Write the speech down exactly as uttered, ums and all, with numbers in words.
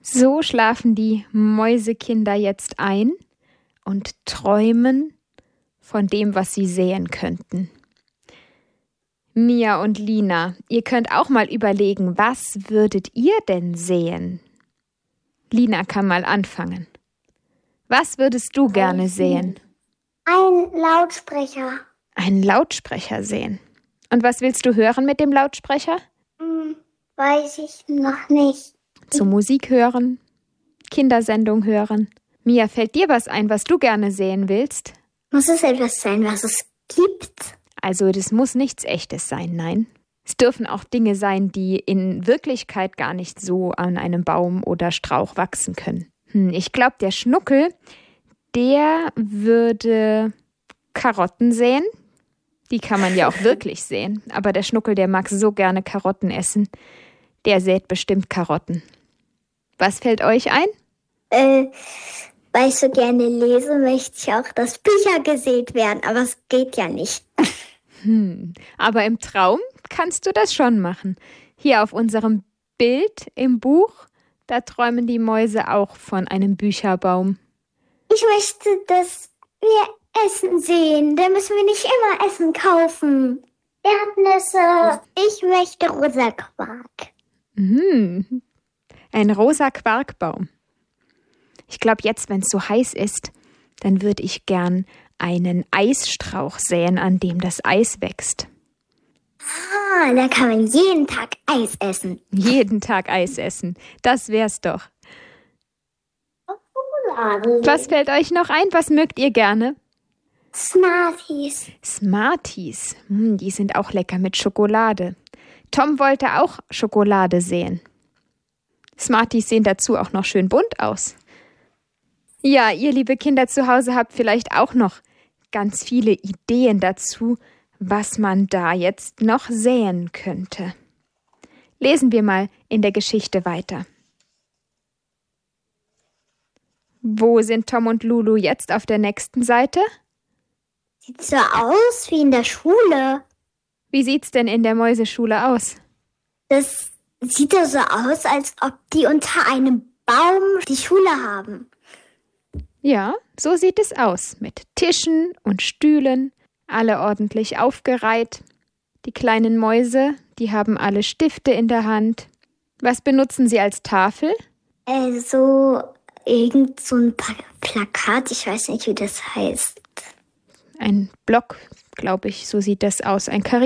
So schlafen die Mäusekinder jetzt ein und träumen von dem, was sie sehen könnten. Mia und Lina, ihr könnt auch mal überlegen, was würdet ihr denn sehen? Lina kann mal anfangen. Was würdest du gerne sehen? Ein Lautsprecher. Einen Lautsprecher sehen. Und was willst du hören mit dem Lautsprecher? Hm, weiß ich noch nicht. So Musik hören, Kindersendung hören. Mia, fällt dir was ein, was du gerne sehen willst? Muss es etwas sein, was es gibt? Also das muss nichts Echtes sein, nein. Es dürfen auch Dinge sein, die in Wirklichkeit gar nicht so an einem Baum oder Strauch wachsen können. Hm, ich glaube, der Schnuckel, der würde Karotten sehen. Die kann man ja auch wirklich sehen. Aber der Schnuckel, der mag so gerne Karotten essen. Der sät bestimmt Karotten. Was fällt euch ein? Äh, weil ich so gerne lese, möchte ich auch, dass Bücher gesät werden. Aber es geht ja nicht. Hm, aber im Traum kannst du das schon machen. Hier auf unserem Bild im Buch, da träumen die Mäuse auch von einem Bücherbaum. Ich möchte, dass wir Essen sehen. Da müssen wir nicht immer Essen kaufen. Erdnüsse. Ich möchte rosa Quark. Hm, ein rosa Quarkbaum. Ich glaube, jetzt, wenn es so heiß ist, dann würde ich gern einen Eisstrauch säen, an dem das Eis wächst. Ah, da kann man jeden Tag Eis essen. Jeden Tag Eis essen. Das wär's doch. Schokolade. Was fällt euch noch ein? Was mögt ihr gerne? Smarties. Smarties. Hm, die sind auch lecker mit Schokolade. Tom wollte auch Schokolade sehen. Smarties sehen dazu auch noch schön bunt aus. Ja, ihr liebe Kinder zu Hause habt vielleicht auch noch ganz viele Ideen dazu, was man da jetzt noch säen könnte. Lesen wir mal in der Geschichte weiter. Wo sind Tom und Lulu jetzt auf der nächsten Seite? Sieht so aus wie in der Schule. Wie sieht's denn in der Mäuseschule aus? Das sieht ja so aus, als ob die unter einem Baum die Schule haben. Ja, so sieht es aus, mit Tischen und Stühlen, alle ordentlich aufgereiht. Die kleinen Mäuse, die haben alle Stifte in der Hand. Was benutzen sie als Tafel? Äh, so irgend so ein pa- Plakat, ich weiß nicht, wie das heißt. Ein Block, glaube ich, so sieht das aus, ein